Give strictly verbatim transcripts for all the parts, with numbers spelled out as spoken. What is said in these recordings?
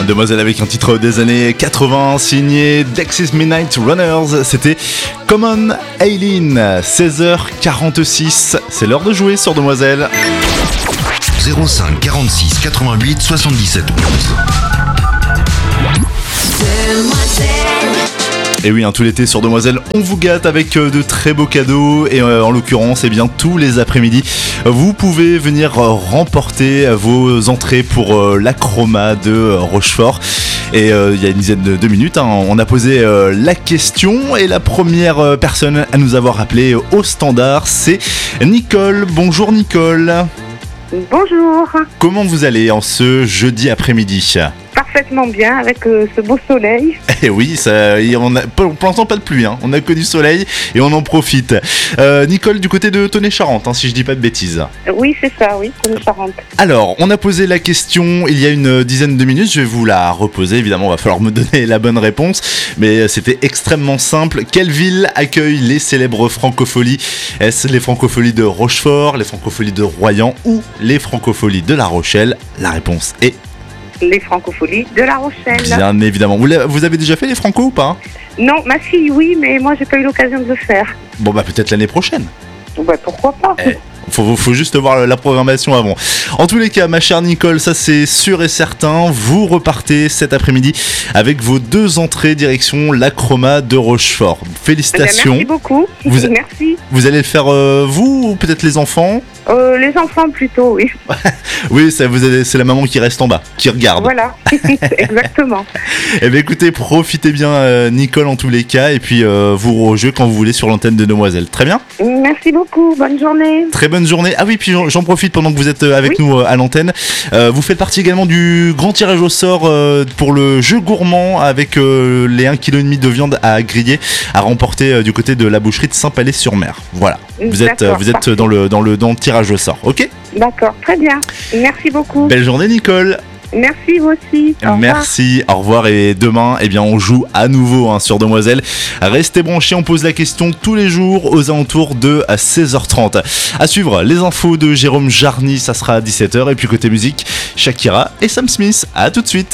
Demoiselle avec un titre des années quatre-vingts signé Dexys Midnight Runners. C'était Common Aileen. seize heures quarante-six. C'est l'heure de jouer sur Demoiselle. zéro cinq quarante-six quatre-vingt-huit soixante-dix-sept onze. Et oui, hein, tout l'été sur Demoiselle, on vous gâte avec euh, de très beaux cadeaux. Et euh, en l'occurrence, eh bien, tous les après-midi, vous pouvez venir euh, remporter euh, vos entrées pour euh, l'Acroma de euh, Rochefort. Et euh, il y a une dizaine de, de minutes, hein, on a posé euh, la question. Et la première euh, personne à nous avoir appelé euh, au standard, c'est Nicole. Bonjour Nicole. Bonjour. Comment vous allez en ce jeudi après-midi ? Parfaitement bien avec euh, ce beau soleil. Eh oui, ça, on a, pour l'instant pas de pluie, hein. On a que du soleil et on en profite. Euh, Nicole, du côté de Tonnet-Charente, hein, si je dis pas de bêtises. Oui, c'est ça, oui, Tonnet-Charente. Alors, on a posé la question il y a une dizaine de minutes, je vais vous la reposer, évidemment, il va falloir me donner la bonne réponse, mais c'était extrêmement simple. Quelle ville accueille les célèbres francopholies ? Est-ce les francopholies de Rochefort, les francopholies de Royan ou les francopholies de La Rochelle ? La réponse est... les francopholies de La Rochelle. Bien évidemment. Vous, vous avez déjà fait les franco ou pas ? Non, ma fille, oui, mais moi, j'ai pas eu l'occasion de le faire. Bon, bah peut-être l'année prochaine. Bah, pourquoi pas ? Eh. Faut, faut juste voir la programmation avant. En tous les cas, ma chère Nicole, ça c'est sûr et certain. Vous repartez cet après-midi avec vos deux entrées direction l'Acroma de Rochefort. Félicitations. Merci beaucoup. Vous, Merci. Vous allez le faire euh, vous ou peut-être les enfants ? euh, Les enfants plutôt, oui. Oui, ça, vous avez, c'est la maman qui reste en bas, qui regarde. Voilà, exactement. Eh bien écoutez, profitez bien euh, Nicole en tous les cas et puis euh, vous rejouez quand vous voulez sur l'antenne de Demoiselle. Très bien ? Merci beaucoup, bonne journée. Très bonne journée. Ah oui, puis j'en, j'en profite pendant que vous êtes avec oui. nous à l'antenne. Euh, vous faites partie également du grand tirage au sort euh, pour le jeu gourmand avec euh, les un virgule cinq kilos de viande à griller à remporter euh, du côté de la boucherie de Saint-Palais-sur-Mer. Voilà. Vous êtes, euh, vous êtes dans le, dans, le, dans le tirage au sort, ok ? D'accord, très bien. Merci beaucoup. Belle journée Nicole. Merci vous aussi. Au Merci, revoir. au revoir et demain, eh bien, on joue à nouveau hein, sur Demoiselle. Restez branchés, on pose la question tous les jours aux alentours de seize heures trente. À suivre, les infos de Jérôme Jarny, ça sera à dix-sept heures. Et puis côté musique, Shakira et Sam Smith. À tout de suite.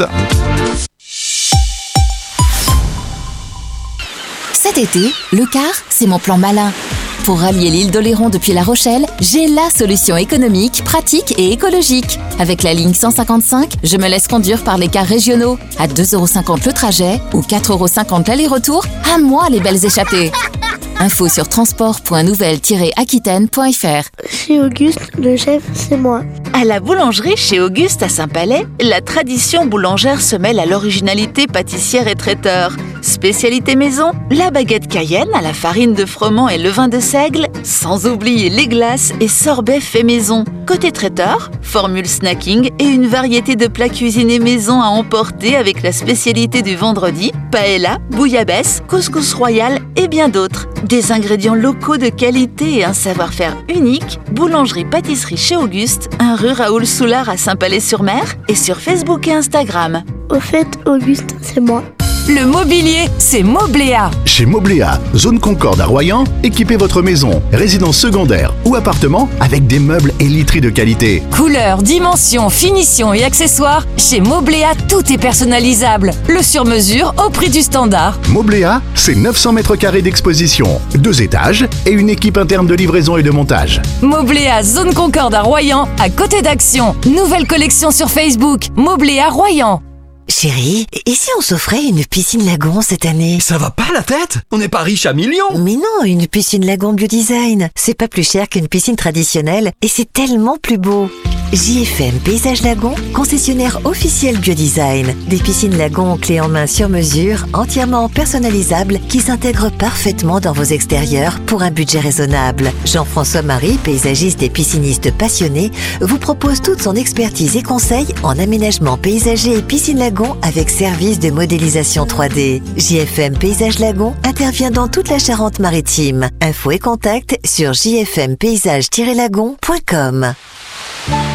Cet été, le car, c'est mon plan malin. Pour rallier l'île d'Oléron depuis La Rochelle, j'ai la solution économique, pratique et écologique. Avec la ligne cent cinquante-cinq, je me laisse conduire par les cars régionaux. À deux euros cinquante le trajet ou quatre euros cinquante l'aller-retour, à moi les belles échappées. Info sur transport point nouvelle tiret aquitaine point f r. Chez Auguste, le chef, c'est moi. À la boulangerie chez Auguste à Saint-Palais, la tradition boulangère se mêle à l'originalité pâtissière et traiteur. Spécialité maison, la baguette cayenne à la farine de froment et levain de seigle, sans oublier les glaces et sorbets faits maison. Côté traiteur, formule snacking et une variété de plats cuisinés maison à emporter avec la spécialité du vendredi, paella, bouillabaisse, couscous royal et bien d'autres. Des ingrédients locaux de qualité et un savoir-faire unique, boulangerie-pâtisserie chez Auguste, un rue Raoul Soulard à Saint-Palais-sur-Mer et sur Facebook et Instagram. Au fait, Auguste, c'est moi. Le mobilier, c'est Mobléa. Chez Mobléa, zone Concorde à Royan, équipez votre maison, résidence secondaire ou appartement avec des meubles et literie de qualité. Couleurs, dimensions, finitions et accessoires, chez Mobléa, tout est personnalisable. Le sur-mesure au prix du standard. Mobléa, c'est neuf cents mètres carrés d'exposition, deux étages et une équipe interne de livraison et de montage. Mobléa, zone Concorde à Royan, à côté d'Action. Nouvelle collection sur Facebook, Mobléa Royan. Chérie, et si on s'offrait une piscine lagon cette année ? Ça va pas la tête ? On n'est pas riche à millions. Mais non, une piscine lagon biodesign, c'est pas plus cher qu'une piscine traditionnelle et c'est tellement plus beau. J F M Paysage Lagon, concessionnaire officiel biodesign. Des piscines lagon clés en main sur mesure, entièrement personnalisables, qui s'intègrent parfaitement dans vos extérieurs pour un budget raisonnable. Jean-François Marie, paysagiste et pisciniste passionné, vous propose toute son expertise et conseils en aménagement paysager et piscine lagon avec service de modélisation trois D. J F M Paysage Lagon intervient dans toute la Charente-Maritime. Infos et contacts sur j f m paysage tiret lagon point com.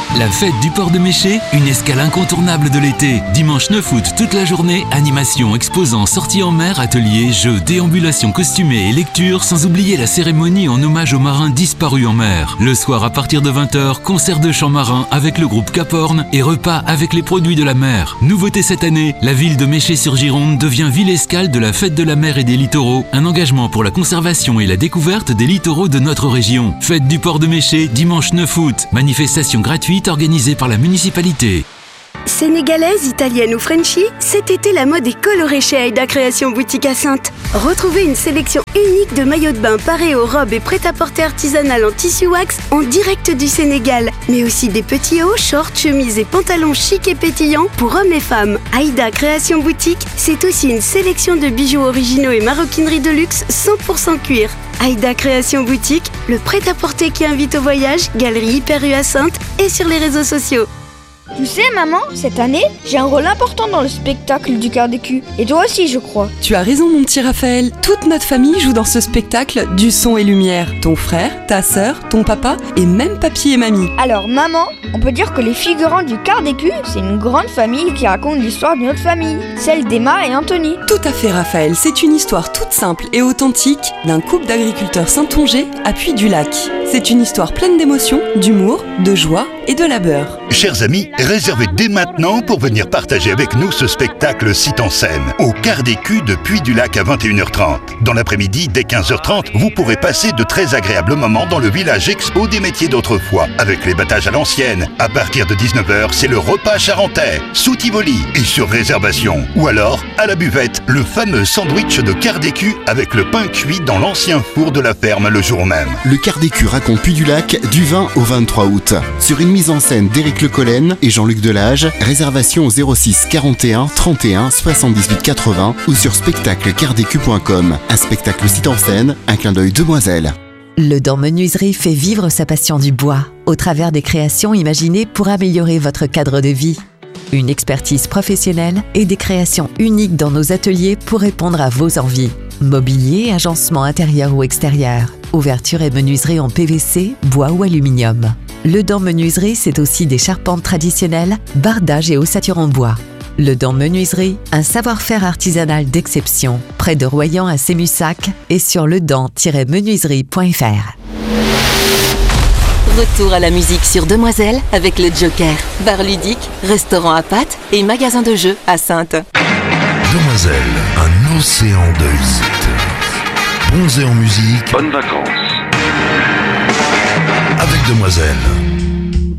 La fête du port de Méché, une escale incontournable de l'été. Dimanche neuf août, toute la journée, animation, exposants, sorties en mer, ateliers, jeux, déambulations costumées et lectures, sans oublier la cérémonie en hommage aux marins disparus en mer. Le soir, à partir de vingt heures, concert de chant marin avec le groupe Cap Horn et repas avec les produits de la mer. Nouveauté cette année, la ville de Méché-sur-Gironde devient ville escale de la fête de la mer et des littoraux, un engagement pour la conservation et la découverte des littoraux de notre région. Fête du port de Méché, dimanche neuf août. Manifestation gratuite organisée par la municipalité. Sénégalaise, italienne ou Frenchie, cet été la mode est colorée chez Aïda Création Boutique à Saintes. Retrouvez une sélection unique de maillots de bain parés aux robes et prêt-à-porter artisanal en tissu wax en direct du Sénégal. Mais aussi des petits hauts, shorts, chemises et pantalons chics et pétillants pour hommes et femmes. Aïda Création Boutique, c'est aussi une sélection de bijoux originaux et maroquinerie de luxe cent pour cent cuir. Aïda Création Boutique, le prêt-à-porter qui invite au voyage, Galerie Hyper U à Saintes et sur les réseaux sociaux. Tu sais maman, cette année, j'ai un rôle important dans le spectacle du Cœur des Culs. Et toi aussi je crois. Tu as raison mon petit Raphaël, toute notre famille joue dans ce spectacle du son et lumière. Ton frère, ta sœur, ton papa et même papy et mamie. Alors maman, on peut dire que les figurants du Cœur des Culs, c'est une grande famille qui raconte l'histoire de notre famille, celle d'Emma et Anthony. Tout à fait Raphaël, c'est une histoire toute simple et authentique d'un couple d'agriculteurs saintongeais à Puy-du-Lac. C'est une histoire pleine d'émotions, d'humour, de joie et de labeur. Chers amis, réservez dès maintenant pour venir partager avec nous ce spectacle site en scène, au Quart des Culs de Puy-du-Lac à vingt et une heures trente. Dans l'après-midi, dès quinze heures trente, vous pourrez passer de très agréables moments dans le village expo des métiers d'autrefois, avec les battages à l'ancienne. À partir de dix-neuf heures, c'est le repas charentais, sous Tivoli et sur réservation. Ou alors, à la buvette, le fameux sandwich de Quart des Culs avec le pain cuit dans l'ancien four de la ferme le jour même. Le Quart des Culs raconte Puy-du-Lac du vingt au vingt-trois août. Sur une mise en scène d'Éric Le Collen et Jean-Luc Delage, réservation au zéro six quarante et un trente et un soixante-dix-huit quatre-vingts ou sur spectacle quart des culs point com. Un spectacle site en scène, un clin d'œil demoiselle. Le Dent Menuiserie fait vivre sa passion du bois au travers des créations imaginées pour améliorer votre cadre de vie. Une expertise professionnelle et des créations uniques dans nos ateliers pour répondre à vos envies. Mobilier, agencement intérieur ou extérieur, ouverture et menuiserie en P V C, bois ou aluminium. Le Dent Menuiserie, c'est aussi des charpentes traditionnelles, bardage et ossature en bois. Le Dent Menuiserie, un savoir-faire artisanal d'exception, près de Royan à Sémussac et sur le dent tiret menuiserie point f r. Retour à la musique sur Demoiselle avec le Joker, bar ludique, restaurant à pâtes et magasin de jeux à Saintes. Demoiselle, un océan de hits. Bronzé en musique. Bonnes vacances. Avec Demoiselle.